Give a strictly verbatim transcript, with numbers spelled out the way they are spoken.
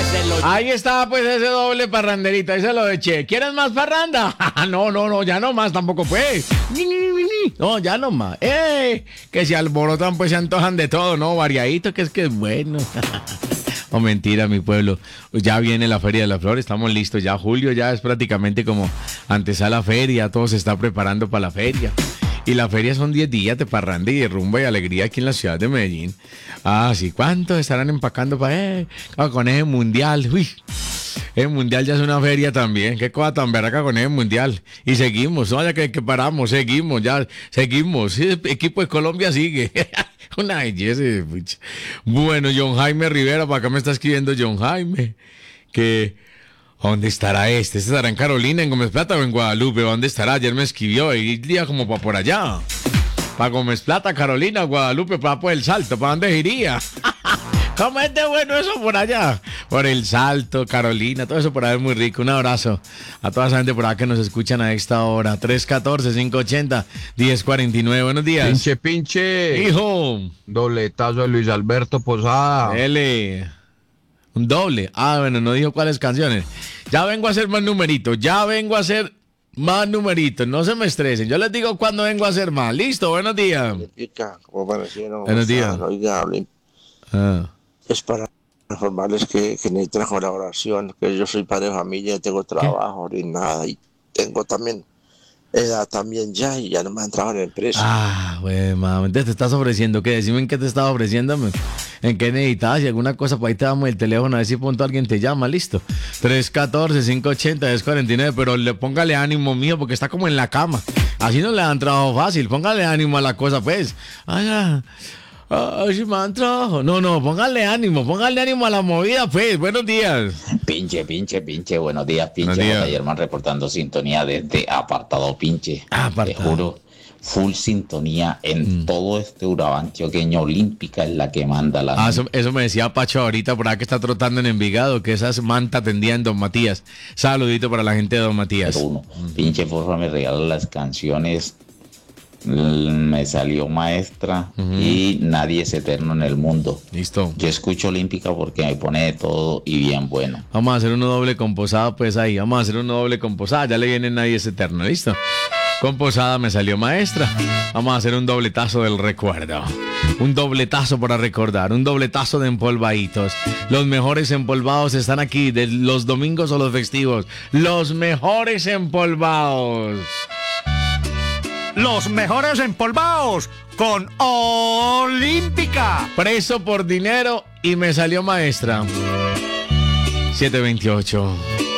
se lo... Ahí está pues ese doble parranderito, ahí se lo eché. ¿Quieres más parranda? No, no, no, ya no más tampoco pues. No, ya no más. ¡Eh! Que se alborotan pues se antojan de todo, ¿no? Variadito, que es que es bueno. Oh, mentira, mi pueblo. Ya viene la Feria de la Flor, estamos listos. Ya julio ya es prácticamente como antes a la feria, todo se está preparando para la feria. Y la feria son diez días de parranda y de rumba y alegría aquí en la ciudad de Medellín. Ah, sí, ¿cuántos estarán empacando para eh, con ese mundial? Uy, el mundial ya es una feria también. Qué cosa tan berraca con ese mundial. Y seguimos, no vaya que, que paramos, seguimos, ya, seguimos. El equipo de Colombia sigue. Una belleza. Bueno, John Jaime Rivera, para acá me está escribiendo John Jaime, que... ¿Dónde estará este? ¿Este estará en Carolina, en Gómez Plata o en Guadalupe? ¿Dónde estará? Ayer me escribió y día como para por allá. Para Gómez Plata, Carolina, Guadalupe, para por el Salto. ¿Para dónde iría? ¿Cómo es de bueno eso por allá? Por el Salto, Carolina, todo eso por ahí es muy rico. Un abrazo a toda esa gente por acá que nos escuchan a esta hora. tres uno cuatro, cinco ocho cero, uno cero cuatro nueve. Buenos días. Pinche, pinche. Hijo. Dobletazo de Luis Alberto Posada. Dele. Un doble. Ah, bueno, no dijo cuáles canciones. Ya vengo a hacer más numeritos. Ya vengo a hacer más numeritos. No se me estresen. Yo les digo cuándo vengo a hacer más. Listo, buenos días. ¿Cómo parecieron? Buenos días. Oiga, hablen. Ah. Es para informarles que, que necesitan colaboración, que yo soy padre de familia, tengo trabajo ni nada. Y tengo también edad también ya y ya no me han trabajado en la empresa. Ah, güey, mamá. Entonces te estás ofreciendo. ¿Qué? Decime en qué te estás ofreciéndome. ¿En qué necesitas? Si alguna cosa, pues ahí te damos el teléfono. A ver si pronto alguien te llama. Listo. tres uno cuatro, cinco ocho cero, uno cero cuatro nueve. Pero le póngale ánimo, mío, porque está como en la cama. Así no le dan trabajo fácil. Póngale ánimo a la cosa, pues. Ay, ah. Ay, si me dan trabajo. No, no, póngale ánimo. Póngale ánimo a la movida, pues. Buenos días. Pinche, pinche, pinche, buenos días, pinche. Buenos días. Ayer reportando sintonía desde Apartado Pinche. Ah, Apartado. Te juro, full sintonía en mm. todo este Urabá antioqueño. Olímpica es la que manda la... Ah, eso, eso me decía Pacho ahorita por acá que está trotando en Envigado, que esas manta tendían Don Matías. Saludito para la gente de Don Matías. Pero uno, mm. pinche, porfa, me regala las canciones... Me salió Maestra uh-huh. y Nadie es eterno en el mundo. Listo. Yo escucho Olímpica porque me pone de todo y bien bueno. Vamos a hacer uno doble con Posada, pues ahí. Vamos a hacer uno doble con Posada. Ya le viene Nadie es eterno. Listo. Con Posada me salió Maestra. Vamos a hacer un dobletazo del recuerdo. Un dobletazo para recordar. Un dobletazo de empolvaditos. Los mejores empolvados están aquí, de los domingos o los festivos. Los mejores empolvados. Los mejores empolvados con Olímpica. Preso por dinero y me salió Maestra. siete veintiocho.